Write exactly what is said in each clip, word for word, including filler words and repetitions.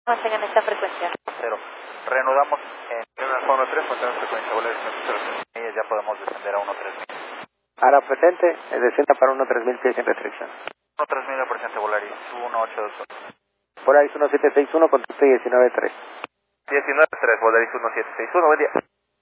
mantengan esta frecuencia. Cero. Reanudamos en una uno tres, mantenemos frecuencia Volaris cero cero. Ya podemos descender a uno tres mil. Ahora presente, descienda para uno tres mil pies sin restricción. uno tres mil presente Volaris uno ocho dos cuatro. Volaris uno siete seis uno, contacto diecinueve tres. diecinueve tres, Volaris uno siete seis uno, buen día.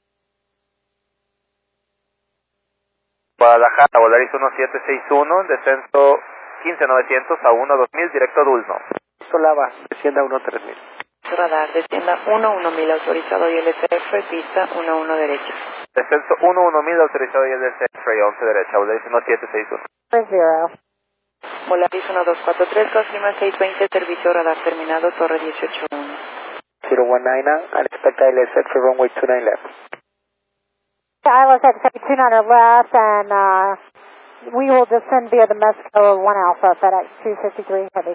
Guadalajara, Volaris uno siete seis uno, descenso quince novecientos a uno dos mil, directo a Dulno. Solava, descienda a uno tres mil. Radar, descienda uno uno mil, autorizado y L C F, pista uno uno derecha. Descenso uno uno mil, autorizado y L C F, once derecha, Volaris uno siete seis uno. cero. Volaris uno dos cuatro tres, Cosima seis veinte, servicio radar terminado, torre dieciocho uno. cero uno nueve, and expect I L S X for runway two nine left. I L S X two nine left, and uh, we will descend via the Mexico one Alpha, FedEx two fifty-three Heavy.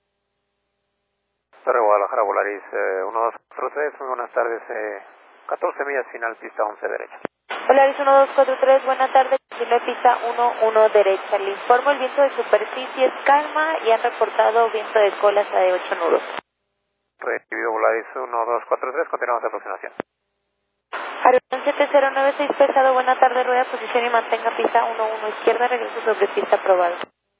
Torre Guadalajara, Volaris eh, uno dos cuatro tres, muy buenas tardes, eh, catorce millas final, pista once derecha. Volaris uno dos cuatro tres, buena tarde, Chile, pista uno uno derecha. Le informo, el viento de superficie es calma y han reportado viento de colas a de ocho nudos. Recibido Volaris uno dos cuatro tres, continuamos la aproximación. Aeroplano siete cero nueve seis pesado, buena tarde, rueda posición y mantenga pista uno uno izquierda, regreso sobre pista aprobado.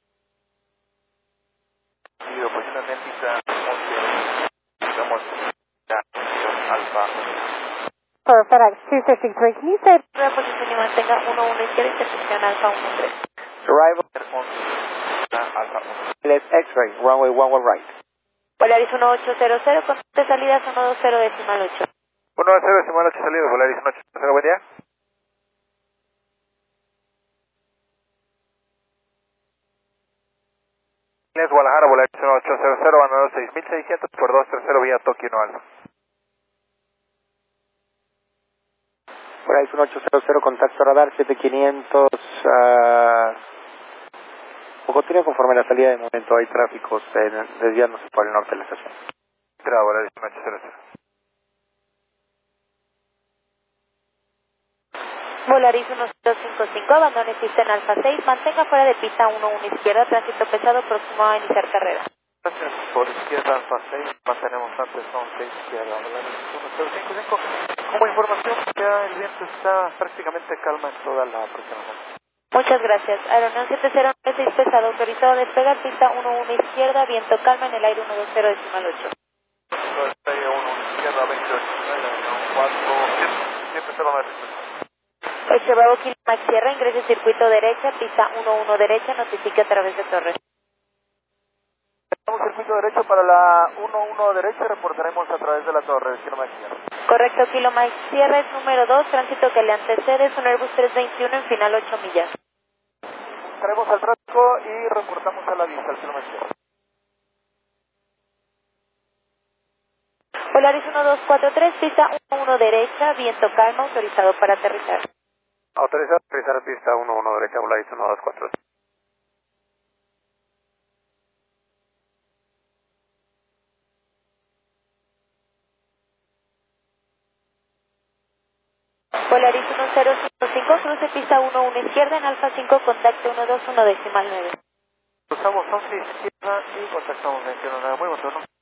Recibido posición en pista once, estamos ya, alfa. For FedEx two fifty-three, can you say Rueda posición y mantenga uno uno izquierda, intersección alfa uno tres. Arrival, Alfa uno. L S X-ray, runway one one right. Volaris uno ocho cero cero, con de salidas uno dos cero decimal ocho. uno cero decimal ocho salido, Volaris uno ocho cero, buen día. Inés Guadalajara, Volaris uno ocho cero cero, banda seis mil seiscientos por dos tres cero vía Tokio no Alfa. Volaris uno ocho cero cero, contacto radar siete quinientos, uh, continúa conforme la salida de momento, hay tráficos eh, desviándose por el norte de la estación. Entrada, Volaris uno ocho cero cero. Volaris uno cero cinco cinco, abandone pista en alfa seis, mantenga fuera de pista uno uno izquierda, tránsito pesado, próximo a iniciar carrera. Gracias, por izquierda alfa seis, mantenemos antes once izquierda, Volaris uno cero cinco cinco. Como información, ya el viento está prácticamente calma en toda la aproximación. Muchas gracias. Aeronav siete cero nueve seis pesado, autorizado a despegar, pista uno uno izquierda, viento calma en el aire uno dos cero decimal ocho. Despegue uno izquierda, veintiocho nueve, cuatro, siete cero nueve. ocho Bravo Kilo Max Sierra, ingrese circuito derecha, pista uno uno derecha, notifique a través de torre. Tenemos circuito derecho para la uno uno derecha, reportaremos a través de la torre, Kilo Max Sierra. Correcto, Kilo Max Sierra es número dos, tránsito que le antecede, es un Airbus trescientos veintiuno en final ocho millas. Estaremos al tráfico y reportamos a la vista, al Kilo Max Sierra. Volaris uno dos cuatro tres, pista uno uno derecha, viento calma, autorizado para aterrizar. Autorizado a aterrizar pista uno uno derecha, Volaris uno dos cuatro tres. Volaris uno cero cinco cinco, cruce pista uno uno izquierda en alfa cinco, contacto uno dos uno decimal nueve. Cruzamos once izquierda y contactamos veintiuno nueve, muy buen turno.